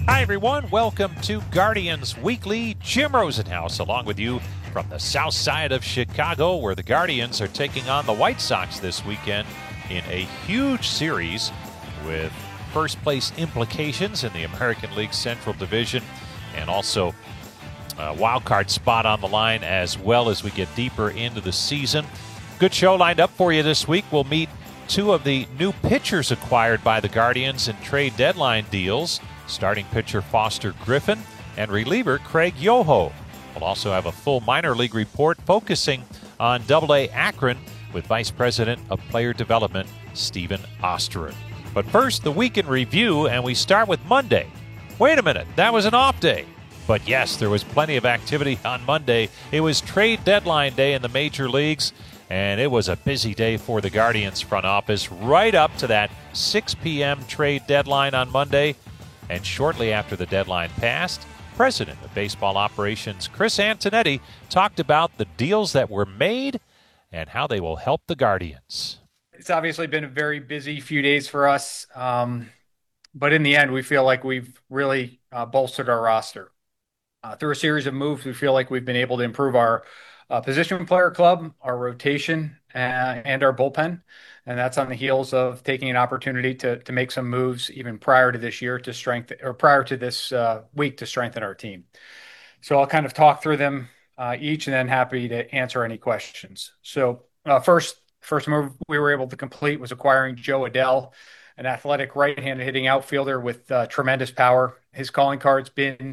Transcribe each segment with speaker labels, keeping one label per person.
Speaker 1: Hi, everyone. Welcome to Guardians Weekly. Jim Rosenhaus along with you from the south side of Chicago, where the Guardians are taking on the White Sox this weekend in a huge series with first place implications in the American League Central Division and also a wild card spot on the line as well as we get deeper into the season. Good show lined up for you this week. We'll meet two of the new pitchers acquired by the Guardians in trade deadline deals, starting pitcher Foster Griffin and reliever Craig Yoho. We'll also have a full minor league report focusing on AA Akron with Vice President of Player Development Stephen Osterin. But first, the week in review, and we start with Monday. Wait a minute, that was an off day. But yes, there was plenty of activity on Monday. It was trade deadline day in the major leagues, and it was a busy day for the Guardians front office right up to that 6 p.m. trade deadline on Monday. And shortly after the deadline passed, President of Baseball Operations Chris Antonetti talked about the deals that were made and how they will help the Guardians.
Speaker 2: It's obviously been a very busy few days for us, but in the end, we feel like we've really bolstered our roster. Through a series of moves, we feel like we've been able to improve our position player club, our rotation, and our bullpen. And that's on the heels of taking an opportunity to make some moves even prior to this year to strengthen, or prior to this week to strengthen our team. So I'll kind of talk through them each and then happy to answer any questions. So first move we were able to complete was acquiring Jo Adell, an athletic right-handed hitting outfielder with tremendous power. His calling card's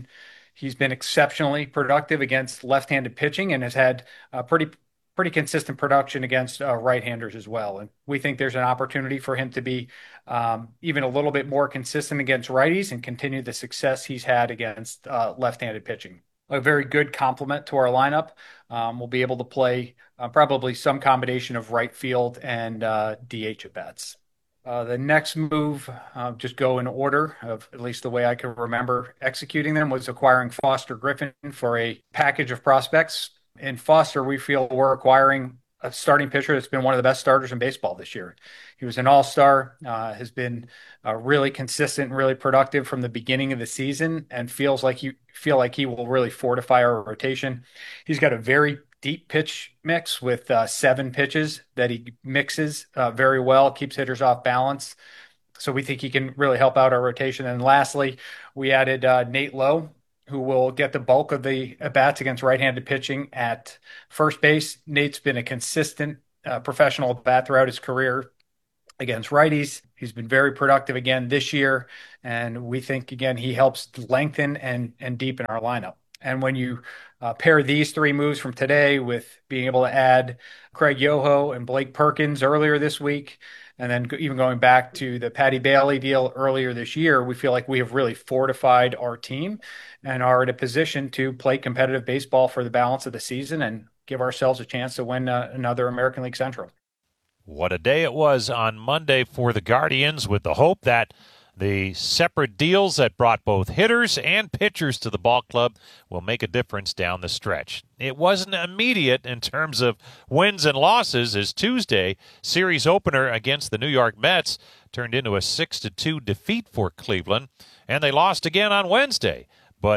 Speaker 2: he's been exceptionally productive against left-handed pitching and has had pretty consistent production against right-handers as well. And we think there's an opportunity for him to be even a little bit more consistent against righties and continue the success he's had against left-handed pitching. A very good complement to our lineup. We'll be able to play probably some combination of right field and DH at bats. The next move, just go in order of at least the way I can remember executing them, was acquiring Foster Griffin for a package of prospects. In Foster, we feel we're acquiring a starting pitcher that's been one of the best starters in baseball this year. He was an all-star, has been really consistent and really productive from the beginning of the season, and feel like he will really fortify our rotation. He's got a very deep pitch mix with 7 pitches that he mixes very well, keeps hitters off balance. So we think he can really help out our rotation. And lastly, we added Nate Lowe, who will get the bulk of the at-bats against right-handed pitching at first base. Nate's been a consistent professional at-bat throughout his career against righties. He's been very productive again this year, and we think, again, he helps lengthen and deepen our lineup. And when you pair these 3 moves from today with being able to add Craig Yoho and Blake Perkins earlier this week, and then even going back to the Patty Bailey deal earlier this year, we feel like we have really fortified our team and are in a position to play competitive baseball for the balance of the season and give ourselves a chance to win another American League Central.
Speaker 1: What a day it was on Monday for the Guardians, with the hope that the separate deals that brought both hitters and pitchers to the ball club will make a difference down the stretch. It wasn't immediate in terms of wins and losses, as Tuesday series opener against the New York Mets turned into a 6-2 defeat for Cleveland, and they lost again on Wednesday. But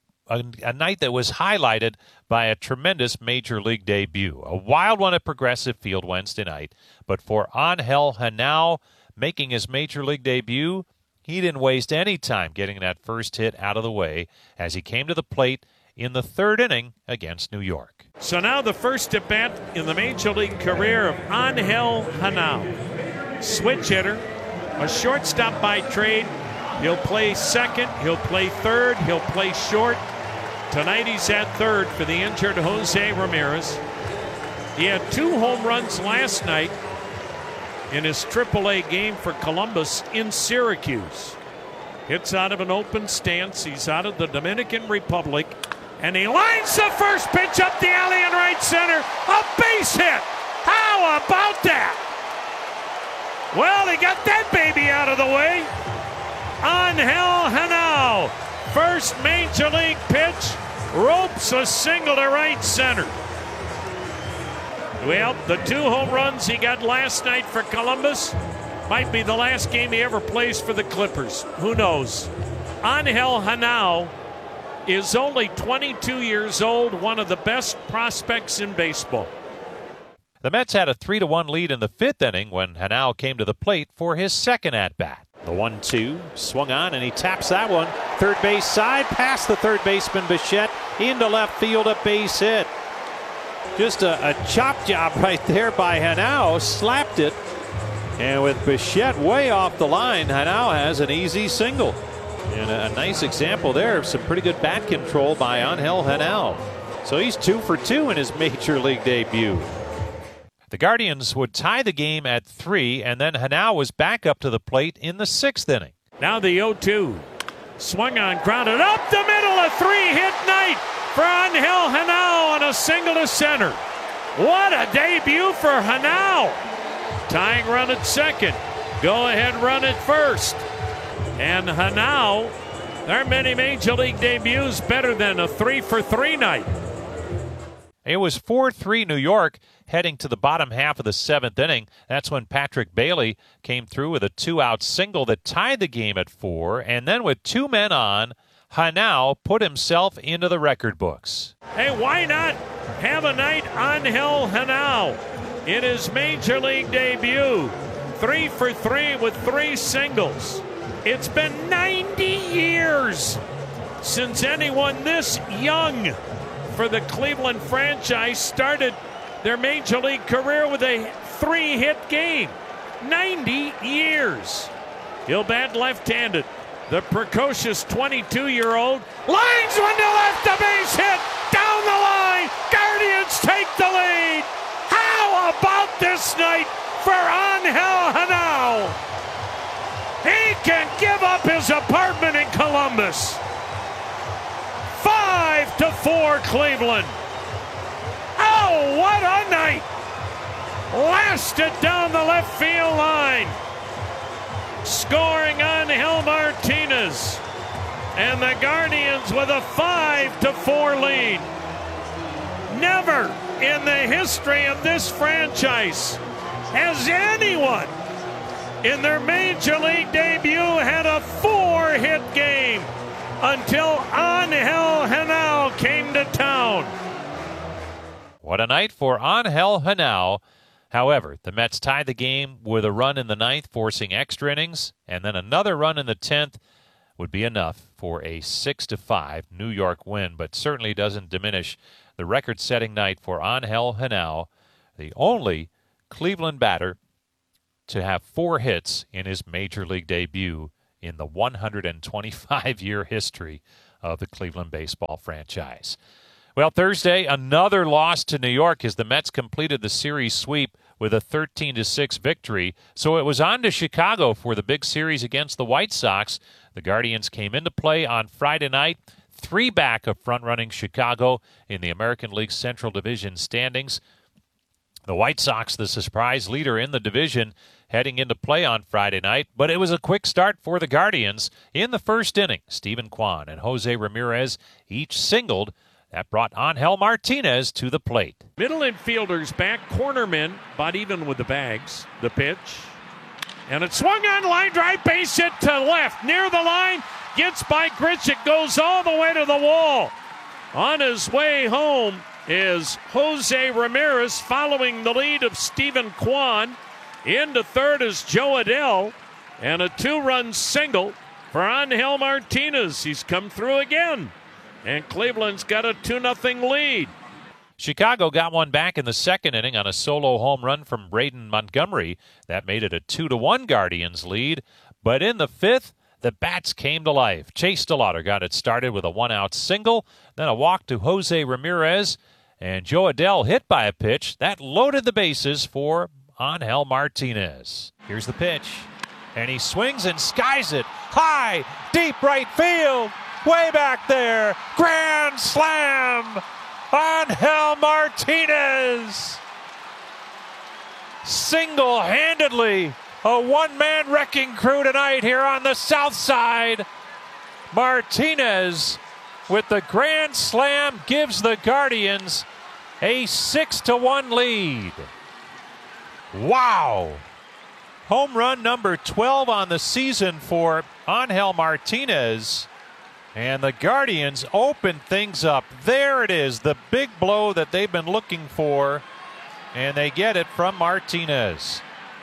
Speaker 1: a night that was highlighted by a tremendous major league debut, a wild one at Progressive Field Wednesday night. But for Angel Henao making his major league debut, he didn't waste any time getting that first hit out of the way as he came to the plate in the 3rd inning against New York.
Speaker 3: So now the first at bat in the major league career of Angel Henao. Switch hitter, a shortstop by trade. He'll play second, he'll play third, he'll play short. Tonight he's at third for the injured Jose Ramirez. He had 2 home runs last night in his AAA game for Columbus in Syracuse. Hits out of an open stance. He's out of the Dominican Republic. And he lines the first pitch up the alley in right center. A base hit. How about that? Well, he got that baby out of the way. Angel Henao, first major league pitch, ropes a single to right center. Well, the 2 home runs he got last night for Columbus might be the last game he ever plays for the Clippers. Who knows? Angel Hanao is only 22 years old, one of the best prospects in baseball.
Speaker 1: The Mets had a 3-1 lead in the fifth inning when Hanao came to the plate for his second at-bat. The 1-2 swung on, and he taps that one. Third base side, past the third baseman Bichette, into left field, a base hit. Just a chop job right there by Hanao, slapped it. And with Bichette way off the line, Hanao has an easy single. And a nice example there of some pretty good bat control by Angel Hanao. So he's 2 for 2 in his major league debut. The Guardians would tie the game at 3, and then Hanao was back up to the plate in the sixth inning.
Speaker 3: Now the 0-2. Swung on, grounded up the middle, a 3-hit night for Angel Hanao on a single to center. What a debut for Hanao. Tying run at second. Go ahead run at first. And Hanao, there are many major league debuts better than a 3 for 3 night.
Speaker 1: It was 4-3 New York heading to the bottom half of the seventh inning. That's when Patrick Bailey came through with a 2-out single that tied the game at 4. And then with 2 men on, Hanao put himself into the record books.
Speaker 3: Hey, why not have a night Angel Hanao in his major league debut? 3 for 3 with 3 singles. It's been 90 years since anyone this young for the Cleveland franchise started their major league career with a 3-hit game. 90 years. He'll bat left-handed. The precocious 22-year-old lines one to left, the base hit down the line. Guardians take the lead. How about this night for Angel Hanao? He can give up his apartment in Columbus. 5-4 Cleveland. Oh, what a night. Lasted down the left field line. Scoring Angel Martinez. And the Guardians with a 5-4 lead. Never in the history of this franchise has anyone in their major league debut had a 4-hit game until Angel Hanao came to town.
Speaker 1: What a night for Angel Hanao. However, the Mets tied the game with a run in the ninth, forcing extra innings, and then another run in the 10th would be enough for a 6-5 New York win, but certainly doesn't diminish the record-setting night for Angel Hanao, the only Cleveland batter to have 4 hits in his major league debut in the 125-year history of the Cleveland baseball franchise. Well, Thursday, another loss to New York as the Mets completed the series sweep with a 13-6 victory. So it was on to Chicago for the big series against the White Sox. The Guardians came into play on Friday night, 3 back of front-running Chicago in the American League Central Division standings. The White Sox, the surprise leader in the division, heading into play on Friday night, but it was a quick start for the Guardians. In the first inning, Steven Kwan and Jose Ramirez each singled. That brought Angel Martinez to the plate.
Speaker 3: Middle infielders back, cornermen, but even with the bags. The pitch. And it swung on, line drive, base hit to left. Near the line, gets by Grichuk, goes all the way to the wall. On his way home is Jose Ramirez following the lead of Steven Kwan. Into third is Joe Adell. And a 2-run single for Angel Martinez. He's come through again. And Cleveland's got a 2-0 lead.
Speaker 1: Chicago got one back in the second inning on a solo home run from Braden Montgomery. That made it a 2-1 Guardians lead. But in the fifth, the bats came to life. Chase DeLauter got it started with a 1-out single, then a walk to Jose Ramirez, and Joe Adell hit by a pitch. That loaded the bases for Angel Martinez. Here's the pitch, and he swings and skies it high, deep right field. Way back there, grand slam, Angel Martinez. Single-handedly, a one-man wrecking crew tonight here on the south side. Martinez, with the grand slam, gives the Guardians a 6-1 lead. Wow. Home run number 12 on the season for Angel Martinez. And the Guardians open things up. There it is, the big blow that they've been looking for. And they get it from Martinez.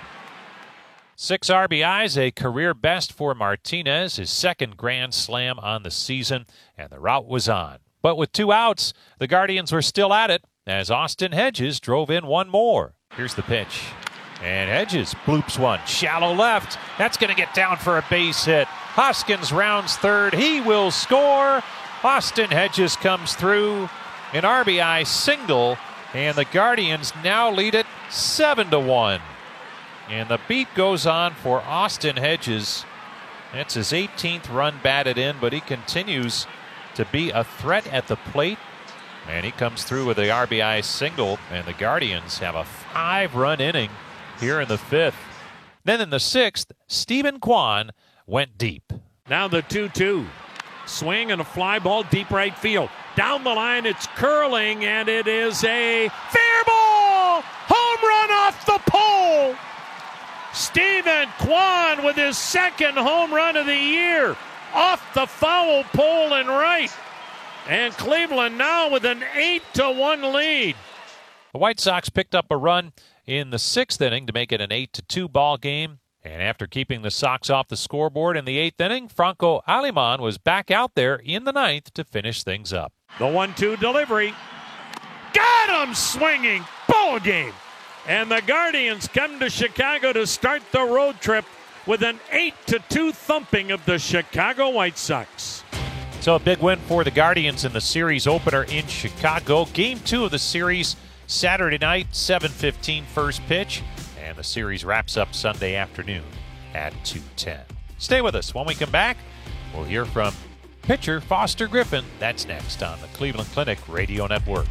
Speaker 1: 6 RBIs, a career best for Martinez, his second grand slam on the season, and the rout was on. But with 2 outs, the Guardians were still at it as Austin Hedges drove in one more. Here's the pitch. And Hedges bloops one, shallow left. That's going to get down for a base hit. Hoskins rounds third. He will score. Austin Hedges comes through, an RBI single, and the Guardians now lead it 7-1. And the beat goes on for Austin Hedges. That's his 18th run batted in, but he continues to be a threat at the plate. And he comes through with the RBI single, and the Guardians have a 5-run inning here in the 5th. Then in the 6th, Stephen Kwan went deep.
Speaker 3: Now the 2-2. Swing and a fly ball deep right field. Down the line, it's curling, and it is a fair ball! Home run off the pole! Stephen Kwan with his second home run of the year off the foul pole and right. And Cleveland now with an 8-1 lead.
Speaker 1: The White Sox picked up a run in the 6th inning to make it an 8-2 ball game. And after keeping the Sox off the scoreboard in the 8th inning, Franco Aleman was back out there in the 9th to finish things up.
Speaker 3: The 1-2 delivery. Got him swinging. Ball game. And the Guardians come to Chicago to start the road trip with an 8-2 thumping of the Chicago White Sox.
Speaker 1: So a big win for the Guardians in the series opener in Chicago. Game 2 of the series Saturday night, 7:15 first pitch. And the series wraps up Sunday afternoon at 2:10. Stay with us. When we come back, we'll hear from pitcher Foster Griffin. That's next on the Cleveland Clinic Radio Network.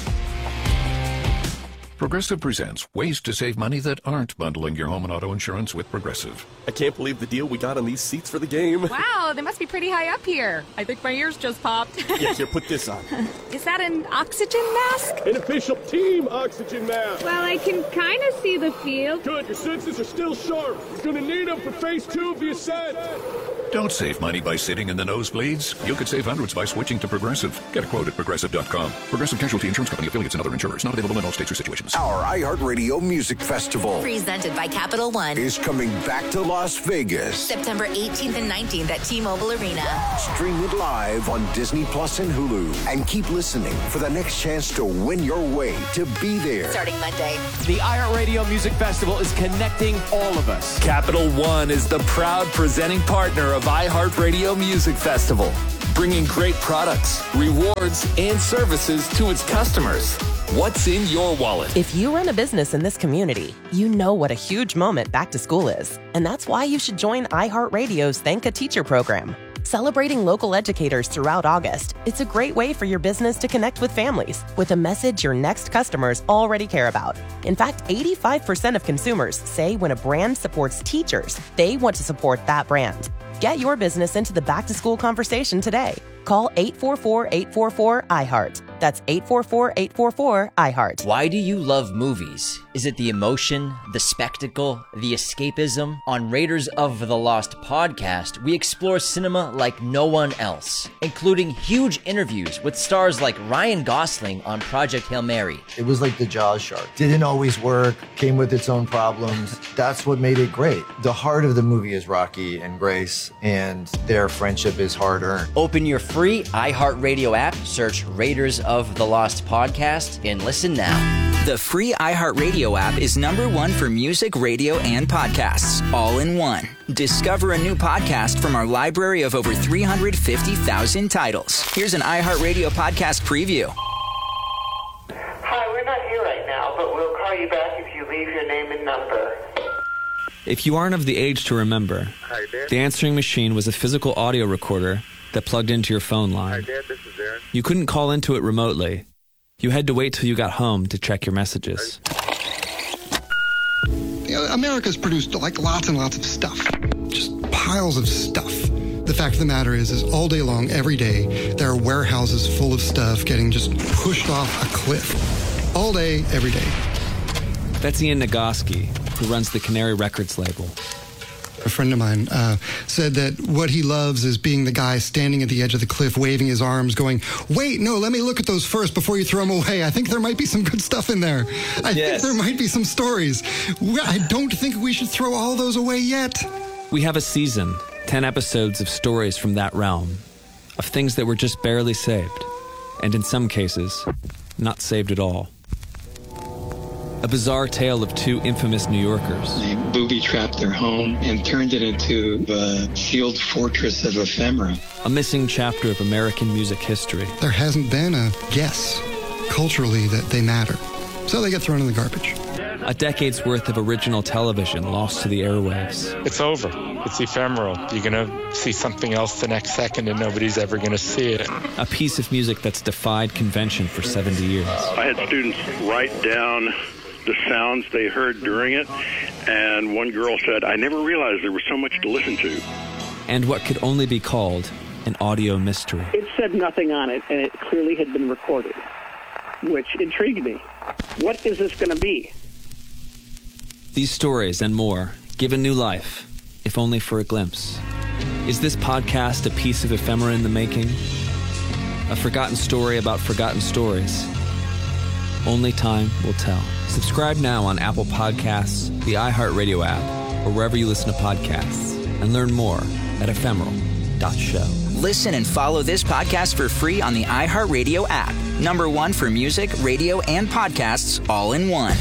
Speaker 4: Progressive presents ways to save money that aren't bundling your home and auto insurance with Progressive.
Speaker 5: I can't believe the deal we got on these seats for the game.
Speaker 6: Wow, they must be pretty high up here. I think my ears just popped.
Speaker 5: Yeah, here, put this on.
Speaker 6: Is that an oxygen mask?
Speaker 5: An official team oxygen mask.
Speaker 7: Well, I can kind of see the field.
Speaker 5: Good, your senses are still sharp. You're going to need them for phase 2 of the ascent.
Speaker 4: Don't save money by sitting in the nosebleeds. You could save hundreds by switching to Progressive. Get a quote at Progressive.com. Progressive Casualty Insurance Company, affiliates, and other insurers. Not available in all states or situations.
Speaker 8: Our iHeartRadio Music Festival,
Speaker 9: presented by Capital One,
Speaker 8: is coming back to Las Vegas.
Speaker 9: September 18th and 19th at T-Mobile Arena.
Speaker 8: Stream it live on Disney Plus and Hulu. And keep listening for the next chance to win your way to be there.
Speaker 9: Starting Monday.
Speaker 10: The iHeartRadio Music Festival is connecting all of us.
Speaker 11: Capital One is the proud presenting partner of iHeartRadio Music Festival, bringing great products, rewards, and services to its customers. What's in your wallet?
Speaker 12: If you run a business in this community, you know what a huge moment back to school is. And that's why you should join iHeartRadio's Thank a Teacher program. Celebrating local educators throughout August, it's a great way for your business to connect with families with a message your next customers already care about. In fact, 85% of consumers say when a brand supports teachers, they want to support that brand. Get your business into the back-to-school conversation today. Call 844-844-IHEART. That's 844-844-IHEART.
Speaker 13: Why do you love movies? Is it the emotion, the spectacle, the escapism? On Raiders of the Lost podcast, we explore cinema like no one else, including huge interviews with stars like Ryan Gosling on Project Hail Mary.
Speaker 14: It was like the Jaws shark. Didn't always work, came with its own problems. That's what made it great. The heart of the movie is Rocky and Grace, and their friendship is hard-earned.
Speaker 13: Open your free iHeartRadio app, search Raiders of the Lost podcast, and listen now.
Speaker 15: The free iHeartRadio app is #1 for music, radio, and podcasts, all in one. Discover a new podcast from our library of over 350,000 titles. Here's an iHeartRadio podcast preview.
Speaker 16: Hi, we're not here right now, but we'll call you back if you leave your name and number.
Speaker 17: If you aren't of the age to remember,
Speaker 16: Hi, Dad.
Speaker 17: the answering machine was a physical audio recorder that plugged into your phone line.
Speaker 16: Hi, Dad. This is Aaron.
Speaker 17: You couldn't call into it remotely. You had to wait till you got home to check your messages.
Speaker 18: America's produced like lots and lots of stuff. Just piles of stuff. The fact of the matter is all day long, every day, there are warehouses full of stuff getting just pushed off a cliff. All day, every day.
Speaker 17: That's Ian Nagoski, who runs the Canary Records label.
Speaker 18: a friend of mine, said that what he loves is being the guy standing at the edge of the cliff, waving his arms, going, wait, no, let me look at those first before you throw them away. I think there might be some good stuff in there. I think there might be some stories. I don't think we should throw all those away yet.
Speaker 17: We have a season, 10 episodes of stories from that realm, of things that were just barely saved, and in some cases, not saved at all. A bizarre tale of two infamous New Yorkers.
Speaker 19: They booby-trapped their home and turned it into a sealed fortress of ephemera.
Speaker 17: A missing chapter of American music history.
Speaker 18: There hasn't been a guess culturally that they matter, so they get thrown in the garbage.
Speaker 17: A decade's worth of original television lost to the airwaves.
Speaker 20: It's over. It's ephemeral. You're going to see something else the next second and nobody's ever going to see it.
Speaker 17: A piece of music that's defied convention for 70 years.
Speaker 21: I had students write down the sounds they heard during it, and one girl said, I never realized there was so much to listen to.
Speaker 17: And what could only be called an audio mystery.
Speaker 22: It said nothing on it, and it clearly had been recorded, which intrigued me. What is this going to be?
Speaker 17: These stories and more given new life, if only for a glimpse. Is this podcast a piece of ephemera in the making? A forgotten story about forgotten stories? Only time will tell. Subscribe now on Apple Podcasts, the iHeartRadio app, or wherever you listen to podcasts, and learn more at ephemeral.show.
Speaker 15: Listen and follow this podcast for free on the iHeartRadio app. #1 for music, radio, and podcasts all in one.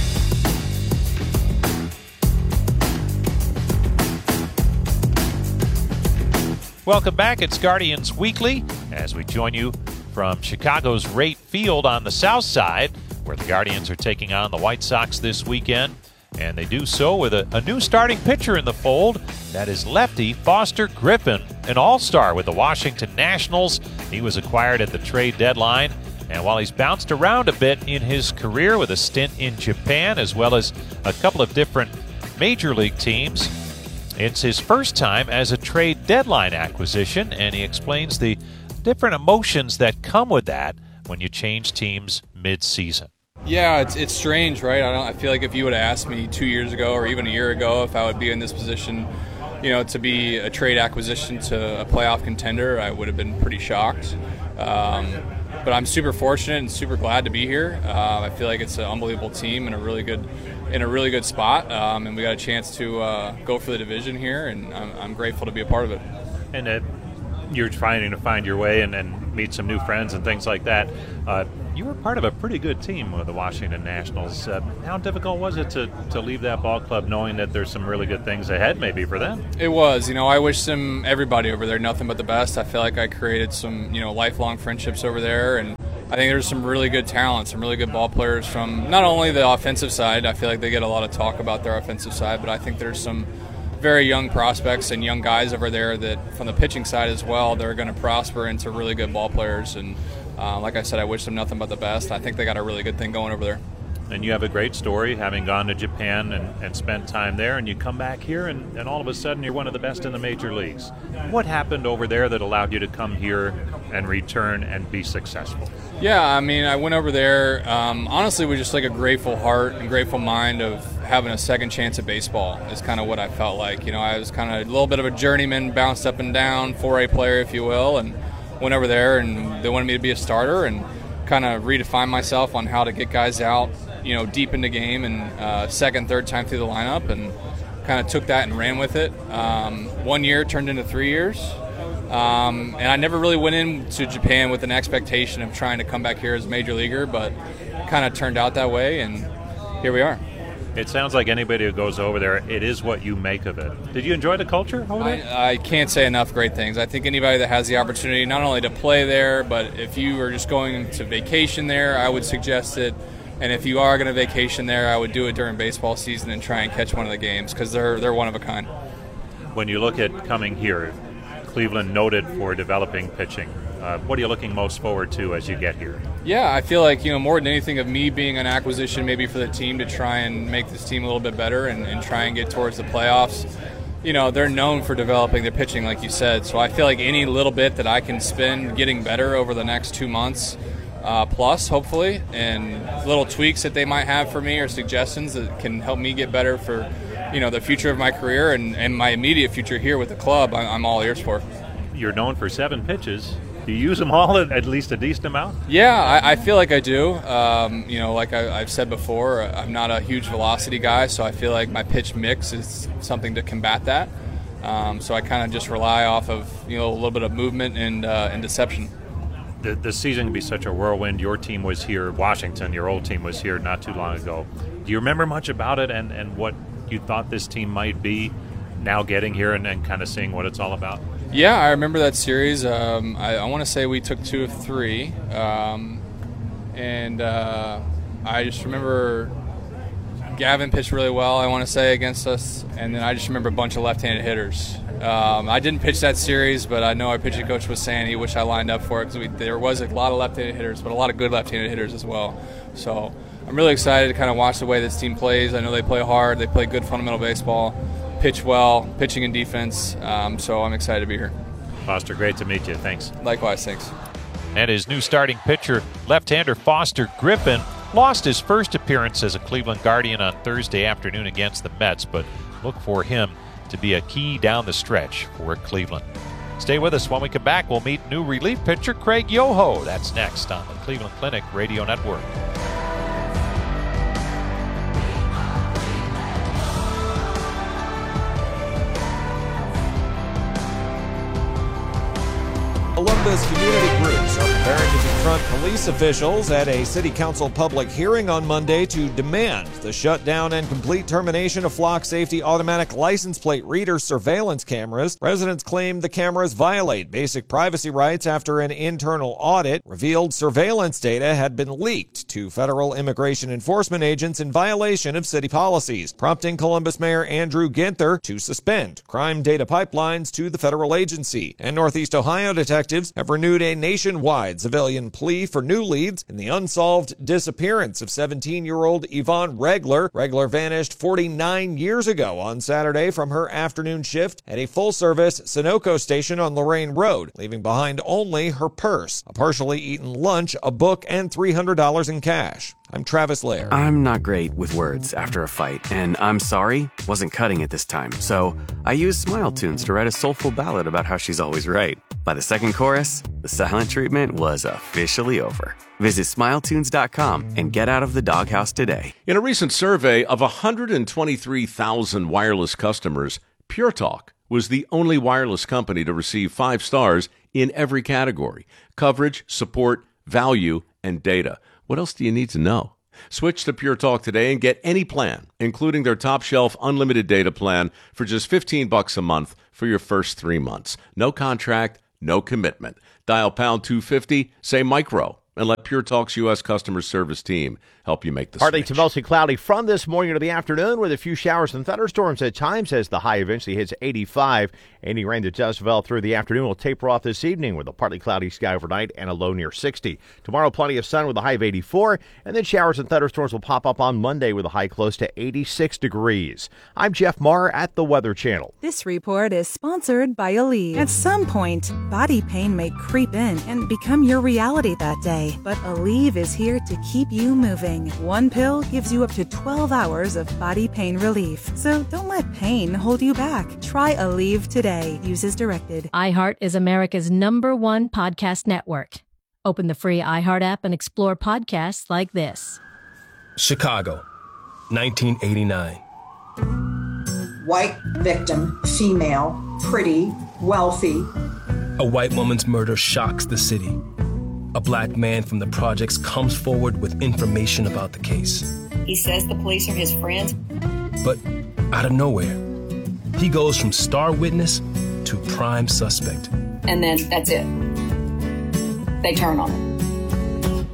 Speaker 1: Welcome back. It's Guardians Weekly as we join you from Chicago's Rate Field on the south side, where the Guardians are taking on the White Sox this weekend. And they do so with a new starting pitcher in the fold. That is lefty Foster Griffin, an all-star with the Washington Nationals. He was acquired at the trade deadline. And while he's bounced around a bit in his career with a stint in Japan as well as a couple of different major league teams, it's his first time as a trade deadline acquisition, and he explains the different emotions that come with that when you change teams mid-season.
Speaker 23: Yeah, it's strange, right? I feel like if you would have asked me 2 years ago or even a year ago if I would be in this position, to be a trade acquisition to a playoff contender, I would have been pretty shocked. But I'm super fortunate and super glad to be here. I feel like it's an unbelievable team and a really good spot, and we got a chance to go for the division here, and I'm grateful to be a part of it.
Speaker 1: And you're trying to find your way and meet some new friends and things like that. You were part of a pretty good team with the Washington Nationals. How difficult was it to leave that ball club knowing that there's some really good things ahead maybe for them?
Speaker 23: It was. I wish everybody over there nothing but the best. I feel like I created some lifelong friendships over there, and I think there's some really good talent, some really good ball players from not only the offensive side. I feel like they get a lot of talk about their offensive side, but I think there's some very young prospects and young guys over there that from the pitching side as well, they're going to prosper into really good ball players. And like I said, I wish them nothing but the best. I think they got a really good thing going over there.
Speaker 1: And you have a great story, having gone to Japan and spent time there, and you come back here and all of a sudden you're one of the best in the major leagues. What happened over there that allowed you to come here and return and be successful?
Speaker 23: Yeah, I went over there honestly with just like a grateful heart and grateful mind of having a second chance at baseball is kind of what I felt like. I was kind of a little bit of a journeyman, bounced up and down, 4A player, if you will, and went over there and they wanted me to be a starter and kind of redefine myself on how to get guys out, deep in the game and second, third time through the lineup, and kind of took that and ran with it. 1 year turned into 3 years. And I never really went into Japan with an expectation of trying to come back here as a major leaguer, but kind of turned out that way, and here we are.
Speaker 1: It sounds like anybody who goes over there, it is what you make of it. Did you enjoy the culture over there?
Speaker 23: I can't say enough great things. I think anybody that has the opportunity not only to play there, but if you are just going to vacation there, I would suggest it. And if you are going to vacation there, I would do it during baseball season and try and catch one of the games because they're one of a kind.
Speaker 1: When you look at coming here, Cleveland noted for developing pitching. What are you looking most forward to as you get here?
Speaker 23: Yeah, I feel like, more than anything of me being an acquisition maybe for the team to try and make this team a little bit better and try and get towards the playoffs. They're known for developing their pitching, like you said. So I feel like any little bit that I can spend getting better over the next 2 months plus, hopefully, and little tweaks that they might have for me or suggestions that can help me get better for the future of my career and my immediate future here with the club, I'm all ears for.
Speaker 1: You're known for 7 pitches. Do you use them all at least a decent amount?
Speaker 23: Yeah, I feel like I do. Like I've said before, I'm not a huge velocity guy, so I feel like my pitch mix is something to combat that. So I kind of just rely off of a little bit of movement and deception.
Speaker 1: The season can be such a whirlwind. Your team was here, Washington, your old team was here not too long ago. Do you remember much about it and what you thought this team might be now getting here and kind of seeing what it's all about?
Speaker 23: Yeah, I remember that series. I want to say we took 2 of 3. I just remember Gavin pitched really well, I want to say, against us. And then I just remember a bunch of left-handed hitters. I didn't pitch that series, but I know our pitching coach was Sandy, which I lined up for because there was a lot of left-handed hitters, but a lot of good left-handed hitters as well. So I'm really excited to kind of watch the way this team plays. I know they play hard. They play good fundamental baseball. Pitch well, pitching and defense, so I'm excited to be here.
Speaker 1: Foster, great to meet you. Thanks.
Speaker 23: Likewise, thanks.
Speaker 1: And his new starting pitcher, left-hander Foster Griffin, lost his first appearance as a Cleveland Guardian on Thursday afternoon against the Mets, but look for him to be a key down the stretch for Cleveland. Stay with us. When we come back, we'll meet new relief pitcher Craig Yoho. That's next on the Cleveland Clinic Radio Network.
Speaker 2: Columbus community groups are preparing to confront police officials at a city council public hearing on Monday to demand the shutdown and complete termination of Flock Safety automatic license plate reader surveillance cameras. Residents claim the cameras violate basic privacy rights after an internal audit revealed surveillance data had been leaked to federal immigration enforcement agents in violation of city policies, prompting Columbus Mayor Andrew Ginther to suspend crime data pipelines to the federal agency. And Northeast Ohio detectives have renewed a nationwide civilian plea for new leads in the unsolved disappearance of 17-year-old Yvonne Regler. Regler vanished 49 years ago on Saturday from her afternoon shift at a full-service Sunoco station on Lorain Road, leaving behind only her purse, a partially eaten lunch, a book, and $300 in cash. I'm Travis Lair.
Speaker 3: I'm not great with words after a fight, and I'm sorry wasn't cutting it this time. So I used Smile Tunes to write a soulful ballad about how she's always right. By the second chorus, the silent treatment was officially over. Visit SmileTunes.com and get out of the doghouse today.
Speaker 6: In a recent survey of 123,000 wireless customers, Pure Talk was the only wireless company to receive 5 stars in every category: coverage, support, value, and data. What else do you need to know? Switch to Pure Talk today and get any plan, including their top shelf unlimited data plan for just $15 a month for your first 3 months. No contract, no commitment. Dial pound 250, say micro, and let Pure Talk's U.S. customer service team help you make the
Speaker 24: Partly
Speaker 6: switch.
Speaker 24: to mostly cloudy from this morning to the afternoon with a few showers and thunderstorms at times as the high eventually hits 85. Any rain that does develop through the afternoon will taper off this evening with a partly cloudy sky overnight and a low near 60. Tomorrow, plenty of sun with a high of 84, and then showers and thunderstorms will pop up on Monday with a high close to 86 degrees. I'm Jeff Marr at the Weather Channel.
Speaker 25: This report is sponsored by Aleve. At some point, body pain may creep in and become your reality that day, but Aleve is here to keep you moving. One pill gives you up to 12 hours of body pain relief. So don't let pain hold you back. Try Aleve today. Use as directed.
Speaker 26: iHeart is America's #1 podcast network. Open the free iHeart app and explore podcasts like this.
Speaker 27: Chicago, 1989.
Speaker 28: White victim, female, pretty, wealthy.
Speaker 27: A white woman's murder shocks the city. A black man from the projects comes forward with information about the case.
Speaker 29: He says the police are his friends.
Speaker 27: But out of nowhere, he goes from star witness to prime suspect.
Speaker 29: And then that's it. They turn on him.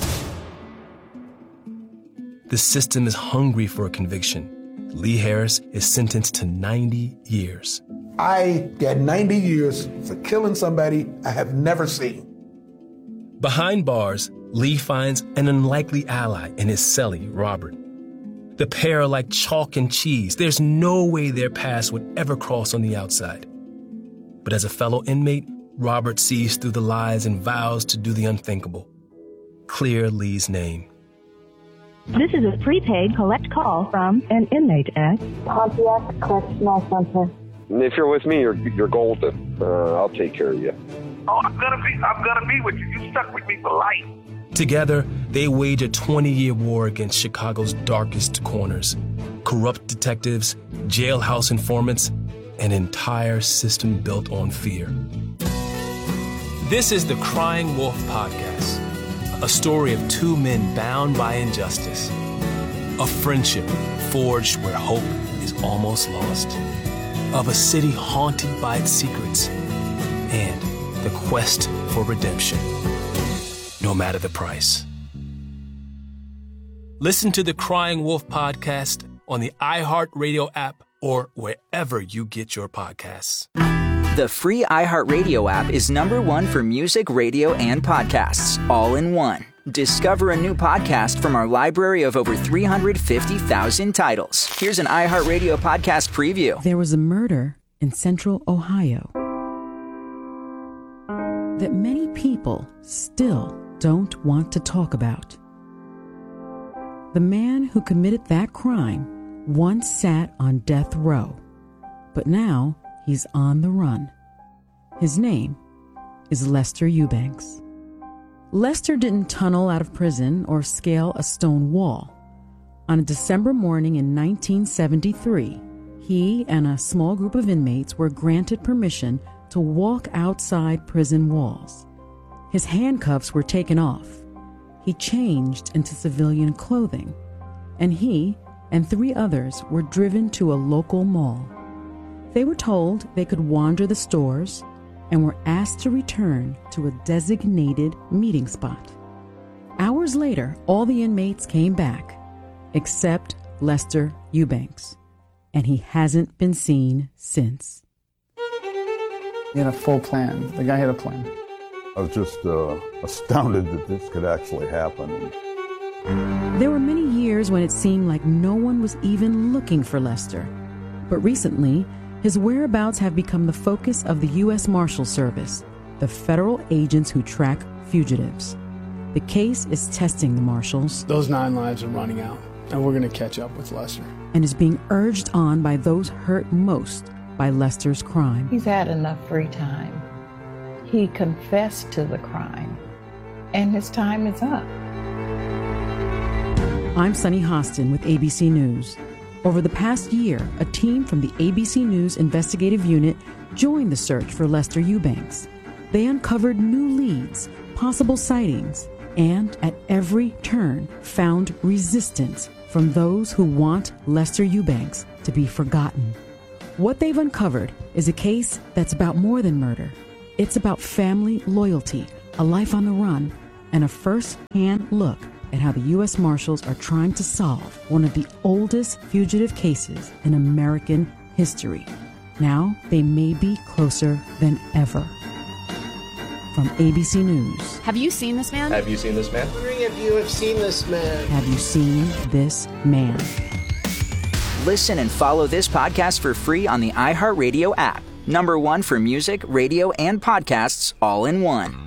Speaker 27: The system is hungry for a conviction. Lee Harris is sentenced to 90 years.
Speaker 30: I got 90 years for killing somebody I have never seen.
Speaker 27: Behind bars, Lee finds an unlikely ally in his cellie, Robert. The pair are like chalk and cheese. There's no way their paths would ever cross on the outside. But as a fellow inmate, Robert sees through the lies and vows to do the unthinkable. Clear Lee's name.
Speaker 4: This is a prepaid collect call from an inmate at
Speaker 5: Pontiac Correctional Center. If you're with me, you're golden. I'll take care of you.
Speaker 7: Oh, I'm gonna be with you. You stuck with me for life.
Speaker 27: Together, they wage a 20-year war against Chicago's darkest corners. Corrupt detectives, jailhouse informants, an entire system built on fear. This is the Crying Wolf Podcast, a story of two men bound by injustice, a friendship forged where hope is almost lost, of a city haunted by its secrets, and the quest for redemption, no matter the price. Listen to the Crying Wolf Podcast on the iHeartRadio app or wherever you get your podcasts.
Speaker 15: The free iHeartRadio app is #1 for music, radio, and podcasts, all in one. Discover a new podcast from our library of over 350,000 titles. Here's an iHeartRadio podcast preview.
Speaker 8: There was a murder in central Ohio that many people still don't want to talk about. The man who committed that crime once sat on death row, but now he's on the run. His name is Lester Eubanks. Lester didn't tunnel out of prison or scale a stone wall. On a December morning in 1973, he and a small group of inmates were granted permission to walk outside prison walls. His handcuffs were taken off. He changed into civilian clothing, and he and 3 others were driven to a local mall. They were told they could wander the stores and were asked to return to a designated meeting spot. Hours later, all the inmates came back, except Lester Eubanks, and he hasn't been seen since.
Speaker 9: He had a full plan. The guy had a plan.
Speaker 10: I was just astounded that this could actually happen.
Speaker 8: There were many years when it seemed like no one was even looking for Lester. But recently, his whereabouts have become the focus of the U.S. Marshal Service, the federal agents who track fugitives. The case is testing the marshals.
Speaker 9: Those 9 lives are running out, and we're going to catch up with Lester.
Speaker 8: And is being urged on by those hurt most by Lester's crime.
Speaker 11: He's had enough free time. He confessed to the crime, and his time is up.
Speaker 8: I'm Sunny Hostin with ABC News. Over the past year, a team from the ABC News investigative unit joined the search for Lester Eubanks. They uncovered new leads, possible sightings, and at every turn found resistance from those who want Lester Eubanks to be forgotten. What they've uncovered is a case that's about more than murder. It's about family loyalty, a life on the run, and a first-hand look at how the U.S. Marshals are trying to solve one of the oldest fugitive cases in American history. Now they may be closer than ever. From ABC News.
Speaker 12: Have you seen this man?
Speaker 13: Have you seen this man?
Speaker 14: How many of you have seen this man?
Speaker 8: Have you seen this man?
Speaker 15: Listen and follow this podcast for free on the iHeartRadio app. #1 for music, radio, and podcasts, all in one.